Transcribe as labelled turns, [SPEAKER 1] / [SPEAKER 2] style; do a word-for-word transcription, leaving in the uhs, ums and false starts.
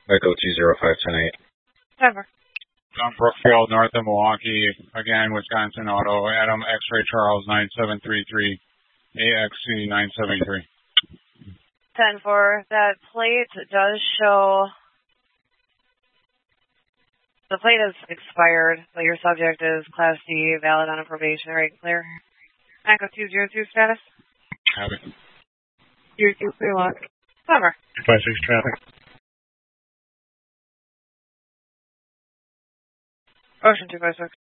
[SPEAKER 1] Echo two zero five ten eight.
[SPEAKER 2] Denver.
[SPEAKER 3] John Brookfield, north of Milwaukee, again, Wisconsin Auto, Adam X-Ray Charles nine seven three three, A X C nine seven three.
[SPEAKER 2] ten four, that plate does show, the plate is expired, but your subject is Class D, valid on a probation, right, clear? Echo two zero two status?
[SPEAKER 3] Have it.
[SPEAKER 2] Zero two three one. Denver.
[SPEAKER 3] two five six traffic.
[SPEAKER 2] Ocean two five six.